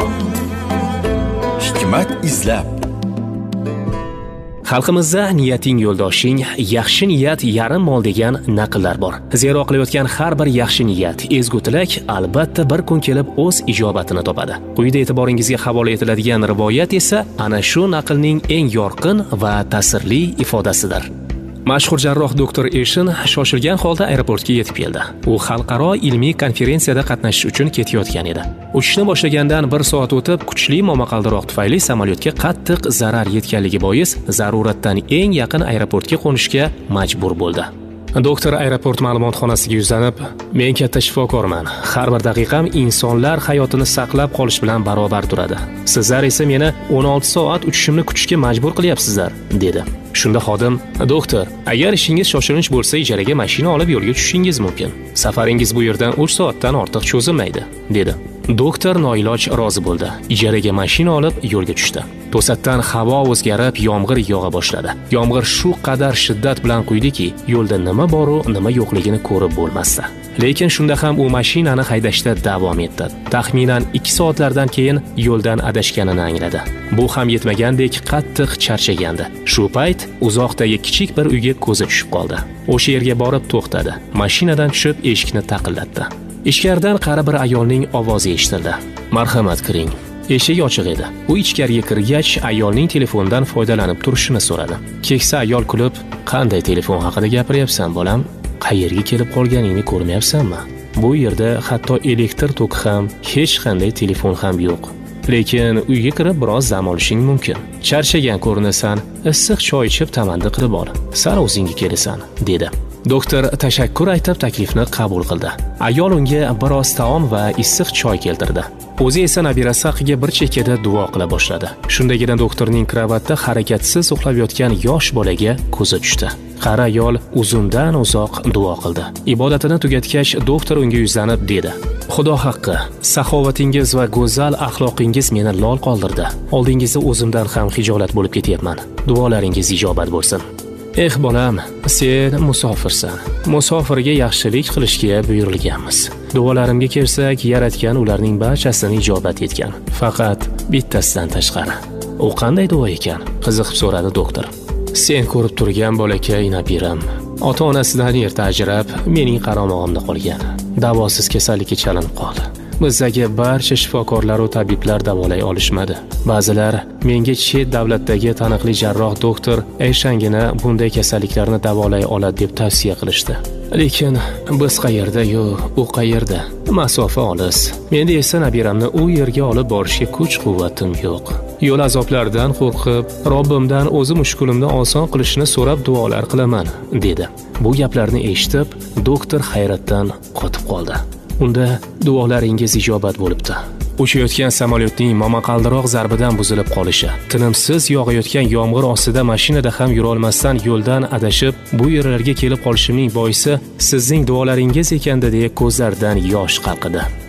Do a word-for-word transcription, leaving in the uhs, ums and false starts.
Hikmat izlab. Xalqimizda niyating yo'ldoshing, yaxshi niyat yarim mol degan naqllar bor. Zero qilayotgan har bir yaxshi niyat, ezgu tilak albatta bir kun kelib o'z ijobatini topadi. Quyida e'tiboringizga havola etiladigan rivoyat esa ana shu naqlning eng yorqin va ta'sirli ifodasidir. Mashhur jarroh doktor Eshin shoshilgan holda aeroportga yetib keldi. U xalqaro ilmiy konferensiyada qatnashish uchun ketayotgan edi. Uchishni boshlagandan bir soat o'tib, kuchli momaqaldiroq tufayli samolyotga qattiq zarar yetganligi bois zaruratdan eng yaqin aeroportga qo'nishga majbur bo'ldi. Doktor aeroport ma'lumotxonasiga yuzlanib, "Men katta shifokorman. Har bir daqiqam insonlar hayotini saqlab qolish bilan barobar turadi. Sizlar esa meni o'n olti soat uchishimni kutishga majbur qilyapsizlar", dedi. Shunda xodim, "Doktor, agar ishingiz shoshilinch bo'lsa, ijaraga mashina olib yo'lga tushishingiz mumkin. Safaringiz bu yerdan uch soatdan ortiq cho'zilmaydi", dedi. Doktor noiloj rozi bo'ldi. Ijaraga mashina olib yo'lga tushdi. To'satdan havo o'zgarib, yomg'ir yog'a boshladi. Yomg'ir shu qadar shiddat bilan quydiki, yo'lda nima bor u nima yo'qligini ko'rib bo'lmasdi. Lekin shunda ham u mashinani haydashda davom etdi. Taxminan ikki soatlardan keyin yo'ldan adashganini angladi. Bu ham yetmagandek qattiq charchagandi. Shu payt uzoqdagi kichik bir uyga ko'zi tushib qoldi. O'sha yerga borib to'xtadi. Mashinadan tushib eshikni taqillatdi. Ichkaridan qari bir ayolning ovozi eshitildi. "Marhamat, kiring." Eshik ochiq edi. U ichkariga kirgach, ayolning telefondan foydalanib turishini so'radi. Keksa ayol kulib, "Qanday telefon haqida gapiryapsan, bolam? Qayerga kelib qolganingni ko'rmayapsanmi? Bu yerda hatto elektr toki ham, hech qanday telefon ham yo'q. Lekin uyga kirib biroz dam olishing mumkin. Charchagan ko'rinasan, issiq choy ichib tamandi qilib ol. Sal o'zingga kelasan", dedi. Doktor tashakkur aytib taklifni qabul qildi. Ayol unga biroz taom va issiq choy keltirdi. O'zi esa nabirasi haqiga bir chekkada duo qila boshladi. Shundagina doktorning kravatda harakatsiz uxlab yotgan yosh bolaga ko'zi tushdi. Qari ayol uzundan uzoq duo qildi. Ibodatini tugatgach, doktor unga yuzlanib dedi: "Xudo haqqi, saxovatingiz va go'zal axloqingiz meni lol qoldirdi. Oldingizda o'zimdan ham xijolat bo'lib ketyapman. Duolaringiz ijobat bo'lsin." "Eh bolam, sen musofirsan. Musofirga yaxshilik qilishga buyurilganmiz. Duolarimga kelsak, Yaratgan ularning barchasini ijobat etgan. Faqat bittasidan tashqari." "U qanday duo ekan?" qiziqib so'radi doktor. "Sen ko'rib turgan bolakay nabiram. Ota-onasidan erta ajrab, mening qaromog'imda qolgan. Davosiz kasallikka chalinib qoldi. Bizdagi barcha shifokorlar va tabiblar davolay olishmadi. Ba'zilar menga chet davlatdagi taniqli jarroh doktor Ayshangina bunday kasalliklarni davolay oladi deb tavsiya qilishdi. Lekin biz qayerda-yu, u qayerda? Masofa olis. Menda esa nabiramni u yerga olib borishga kuch-quvvatim yo'q. Yo'l azoblaridan qo'rqib, Robbimdan o'zi mushkulimni oson qilishini so'rab duolar qilaman", dedi. Bu gaplarni eshitib, doktor hayratdan qotib qoldi. "Unda duolaringiz ijobat bo'libdi. Uchayotgan samolyotning momaqaldiroq zarbidan buzilib qolishi, tinimsiz yog'ayotgan yomg'ir ostida mashinada ham yura olmasdan yo'ldan adashib, bu yerlarga kelib qolishimning boisi sizning duolaringiz ekanda", deya ko'zlaridan yosh qalqidi.